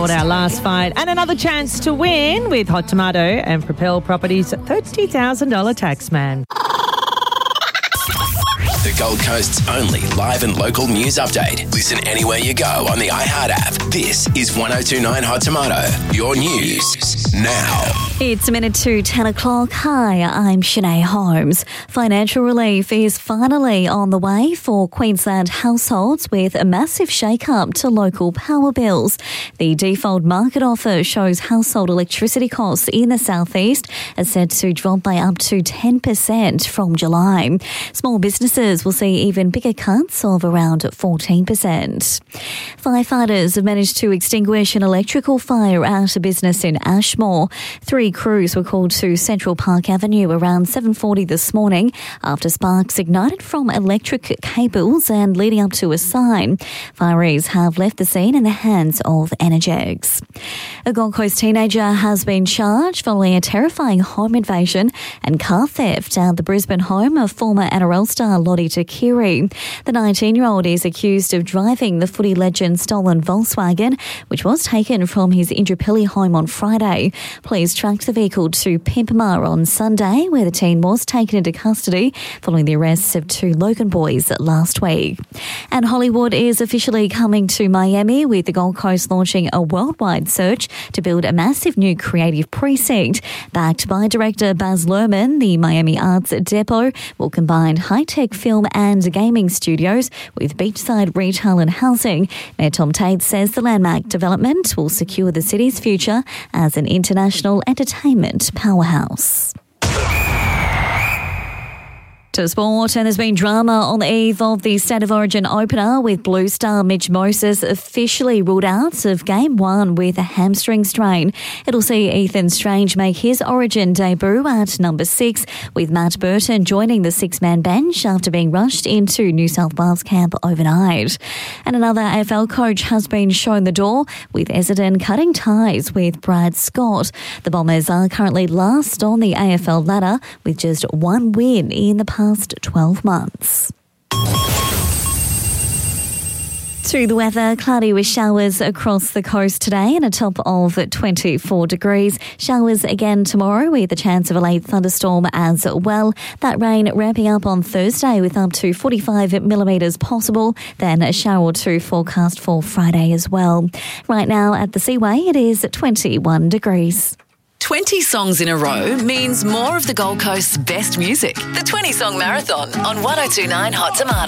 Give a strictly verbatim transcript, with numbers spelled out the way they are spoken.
called our last fight. And another chance to win with Hot Tomato and Propel Properties thirty thousand dollars Taxman. The Gold Coast's only live and local news update. Listen anywhere you go on the iHeart app. This is one oh two point nine Hot Tomato. Your news now. It's a minute to ten o'clock. Hi, I'm Shanae Holmes. Financial relief is finally on the way for Queensland households with a massive shake-up to local power bills. The default market offer shows household electricity costs in the southeast are set to drop by up to ten percent from July. Small businesses will see even bigger cuts of around fourteen percent. Firefighters have managed to extinguish an electrical fire at a business in Ashmore. Three crews were called to Central Park Avenue around seven forty this morning after sparks ignited from electric cables and leading up to a sign. Fireys have left the scene in the hands of Energex. A Gold Coast teenager has been charged following a terrifying home invasion and car theft at the Brisbane home of former N R L star Lottie Takiri. The nineteen-year-old is accused of driving the footy legend's stolen Volkswagen, which was taken from his Indooroopilly home on Friday. Police tracked the vehicle to Pimpama on Sunday, where the teen was taken into custody following the arrests of two Logan boys last week. And Hollywood is officially coming to Miami, with the Gold Coast launching a worldwide search to build a massive new creative precinct. Backed by director Baz Luhrmann, the Miami Arts Depot will combine high-tech film and gaming studios with beachside retail and housing. Mayor Tom Tate says the landmark development will secure the city's future as an international entertainment powerhouse. To sport, and there's been drama on the eve of the State of Origin opener, with Blue Star Mitch Moses officially ruled out of Game one with a hamstring strain. It'll see Ethan Strange make his Origin debut at number six, with Matt Burton joining the six-man bench after being rushed into New South Wales camp overnight. And another A F L coach has been shown the door, with Essendon cutting ties with Brad Scott. The Bombers are currently last on the A F L ladder, with just one win in the past twelve months. To the weather, cloudy with showers across the coast today and a top of twenty-four degrees. Showers again tomorrow with a chance of a late thunderstorm as well. That rain ramping up on Thursday with up to forty-five millimetres possible. Then a shower or two forecast for Friday as well. Right now at the Seaway, it is twenty-one degrees. twenty songs in a row means more of the Gold Coast's best music. The twenty Song Marathon on one oh two point nine Hot Tomato.